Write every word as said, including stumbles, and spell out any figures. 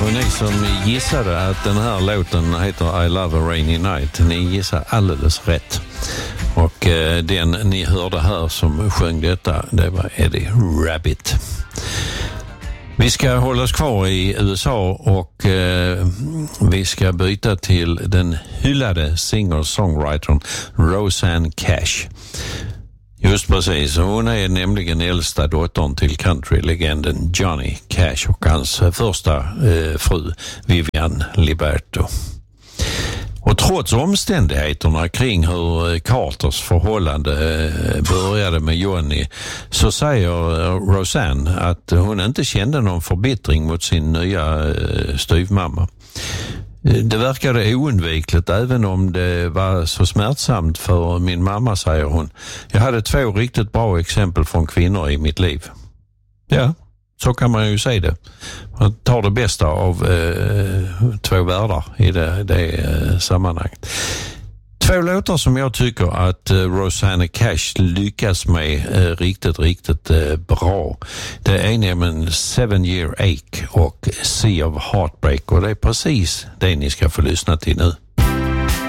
Och ni som gissade att den här låten heter I Love a Rainy Night, ni gissar alldeles rätt. Och eh, den ni hörde här som sjöng detta, det var Eddie Rabbitt. Vi ska hålla oss kvar i U S A och eh, vi ska byta till den hyllade singer-songwritern Rosanne Cash. Just precis, hon är nämligen äldsta dottern till countrylegenden Johnny Cash och hans första eh, fru Vivian Liberto. Och trots omständigheterna kring hur Carters förhållande började med Johnny så säger Rosanne att hon inte kände någon förbittring mot sin nya styvmamma. Det verkade oundvikligt även om det var så smärtsamt för min mamma, säger hon. Jag hade två riktigt bra exempel från kvinnor i mitt liv. Ja, så kan man ju säga det. Man tar det bästa av eh, två världar i det, det eh, sammanhanget. Två låtar som jag tycker att eh, Rosanne Cash lyckas med eh, riktigt, riktigt eh, bra. Det är nämligen Seven Year Ache och Sea of Heartbreak, och det är precis det ni ska få lyssna till nu.